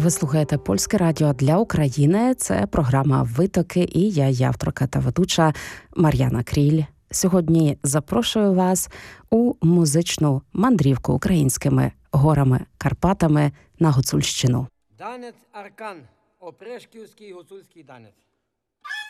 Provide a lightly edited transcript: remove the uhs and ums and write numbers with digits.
Ви слухаєте Польське радіо для України. Це програма «Витоки» і я авторка та ведуча Мар'яна Кріль. Сьогодні запрошую вас у музичну мандрівку українськими горами, Карпатами на Гуцульщину. Танець Аркан, опрешківський гуцульський танець.